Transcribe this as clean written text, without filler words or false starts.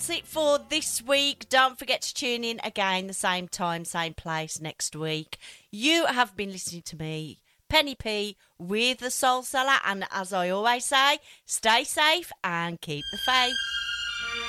That's it for this week. Don't forget to tune in again, the same time, same place next week. You have been listening to me, Penny P, with the Soul Seller. And as I always say, stay safe and keep the faith.